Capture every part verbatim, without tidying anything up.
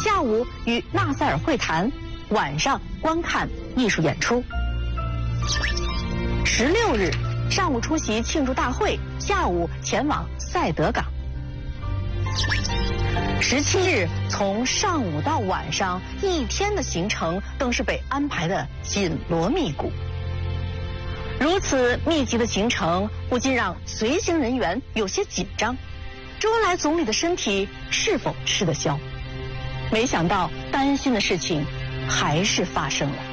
下午与纳赛尔会谈，晚上观看艺术演出。十六日上午出席庆祝大会，下午前往塞德港。十七日从上午到晚上一天的行程更是被安排得紧锣密鼓。如此密集的行程不禁让随行人员有些紧张，周恩来总理的身体是否吃得消？没想到担心的事情还是发生了。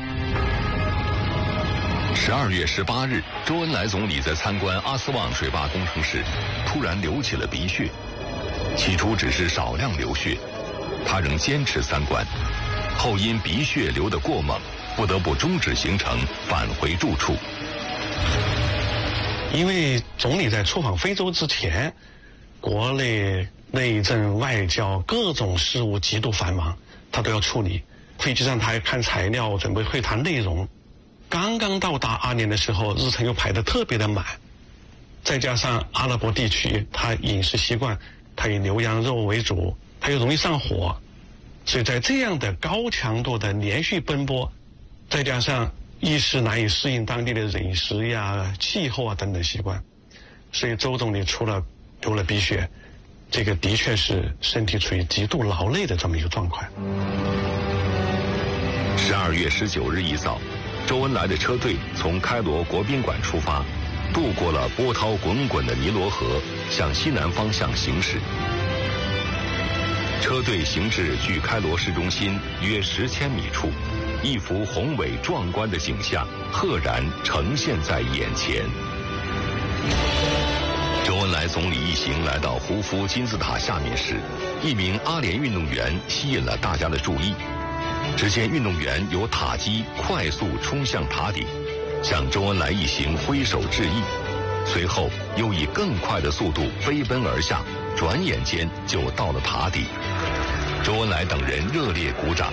十二月十八日，周恩来总理在参观阿斯旺水坝工程时，突然流起了鼻血。起初只是少量流血，他仍坚持参观，后因鼻血流得过猛，不得不终止行程，返回住处。 因为总理在出访非洲之前，国内内政外交各种事务极度繁忙，他都要处理。飞机上他还看材料，准备会谈内容。刚刚到达阿联的时候，日程又排得特别的满，再加上阿拉伯地区他饮食习惯，他以牛羊肉为主，他又容易上火，所以在这样的高强度的连续奔波，再加上一时难以适应当地的饮食呀、气候啊等等习惯，所以周总理除了流了鼻血，这个的确是身体处于极度劳累的这么一个状况。 十二月十九日一早，周恩来的车队从开罗国宾馆出发，渡过了波涛滚滚的尼罗河，向西南方向行驶。车队行至距开罗市中心约十千米处，一幅宏伟壮观的景象赫然呈现在眼前。周恩来总理一行来到胡夫金字塔下面时，一名阿联运动员吸引了大家的注意。只见运动员由塔基快速冲向塔顶，向周恩来一行挥手致意，随后又以更快的速度飞奔而下，转眼间就到了塔底。周恩来等人热烈鼓掌。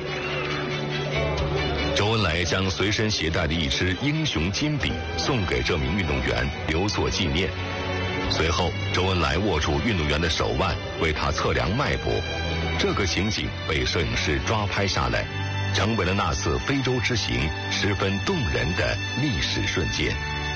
周恩来将随身携带的一支英雄金笔送给这名运动员，留作纪念。随后，周恩来握住运动员的手腕，为他测量脉搏。这个情景被摄影师抓拍下来，成为了那次非洲之行十分动人的历史瞬间。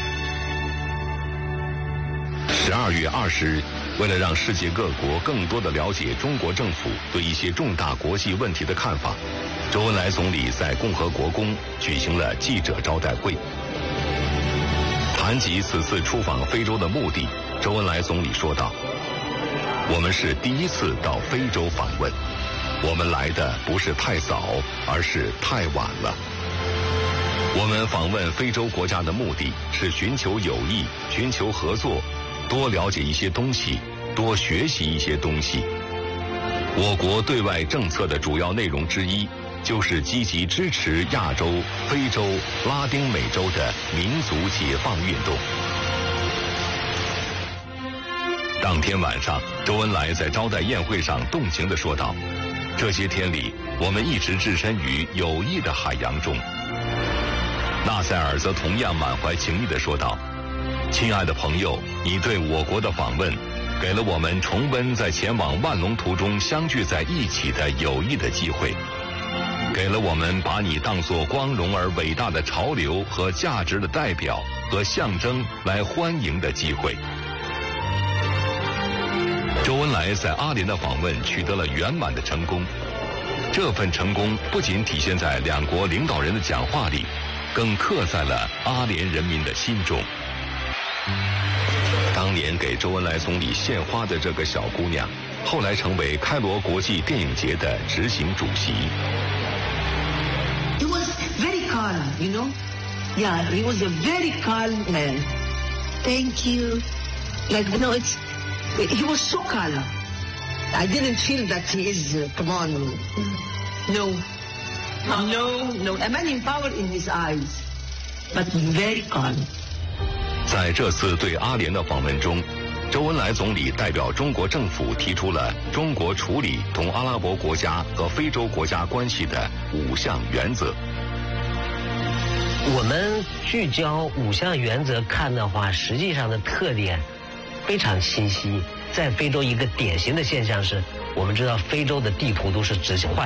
十二月二十日，为了让世界各国更多地了解中国政府对一些重大国际问题的看法，周恩来总理在共和国宫举行了记者招待会。谈及此次出访非洲的目的，周恩来总理说道：“我们是第一次到非洲访问，我们来的不是太早，而是太晚了。我们访问非洲国家的目的是寻求友谊，寻求合作，多了解一些东西，多学习一些东西。我国对外政策的主要内容之一，就是积极支持亚洲、非洲、拉丁美洲的民族解放运动。”当天晚上，周恩来在招待宴会上动情地说道：“这些天里，我们一直置身于友谊的海洋中。”纳赛尔则同样满怀情意地说道：“亲爱的朋友，你对我国的访问，给了我们重温在前往万隆途中相聚在一起的友谊的机会，给了我们把你当作光荣而伟大的潮流和价值的代表和象征来欢迎的机会。”周恩来在阿联的访问取得了圆满的成功，这份成功不仅体现在两国领导人的讲话里，更刻在了阿联人民的心中。当年给周恩来总理献花的这个小姑娘，后来成为开罗国际电影节的执行主席。 He was very calm, you know? Yeah, he was a very calm man. Thank you. Like, you know, it's, he was so calm. I didn't feel that he is, uh, come on. No. No, no. A man in power in his eyes, but very calm. 在这次对阿联的访问中，周恩来总理代表中国政府提出了中国处理同阿拉伯国家和非洲国家关系的五项原则。 我们聚焦五项原则看的话，实际上的特点非常清晰。在非洲一个典型的现象是，我们知道非洲的地图都是直线画